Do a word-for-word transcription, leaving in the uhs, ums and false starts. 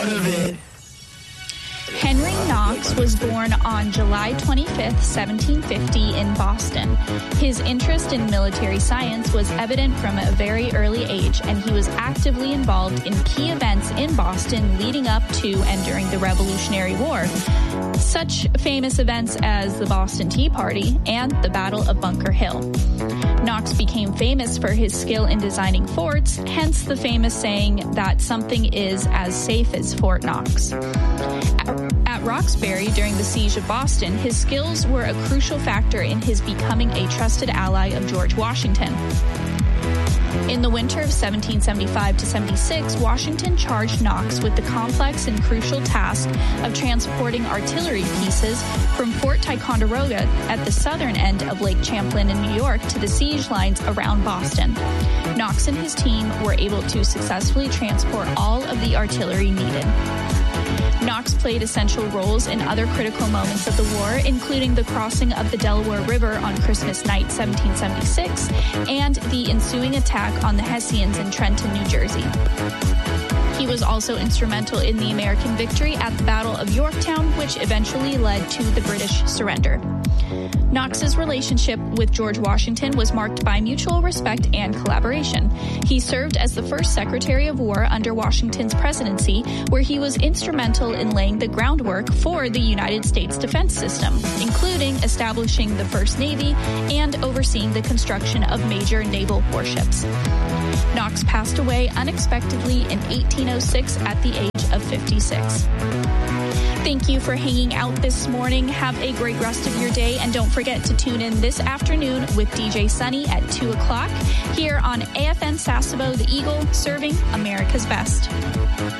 Henry Knox was born on July twenty-fifth, seventeen fifty in Boston. His interest in military science was evident from a very early age, and he was actively involved in key events in Boston leading up to and during the Revolutionary War. Such famous events as the Boston Tea Party and the Battle of Bunker Hill. Knox became famous for his skill in designing forts, hence the famous saying that something is as safe as Fort Knox. At Roxbury during the siege of Boston, his skills were a crucial factor in his becoming a trusted ally of George Washington. In the winter of seventeen seventy-five to seventy-six, Washington charged Knox with the complex and crucial task of transporting artillery pieces from Fort Ticonderoga at the southern end of Lake Champlain in New York to the siege lines around Boston. Knox and his team were able to successfully transport all of the artillery needed. Knox played essential roles in other critical moments of the war, including the crossing of the Delaware River on Christmas night, seventeen seventy-six, and the ensuing attack on the Hessians in Trenton, New Jersey. He was also instrumental in the American victory at the Battle of Yorktown, which eventually led to the British surrender. Knox's relationship with George Washington was marked by mutual respect and collaboration. He served as the first Secretary of War under Washington's presidency, where he was instrumental in laying the groundwork for the United States defense system, including establishing the First Navy and overseeing the construction of major naval warships. Knox passed away unexpectedly in eighteen oh six at the age of fifty-six. Thank you for hanging out this morning. Have a great rest of your day, and don't forget to tune in this afternoon with D J Sunny at two o'clock here on A F N Sasebo, the Eagle, serving America's best.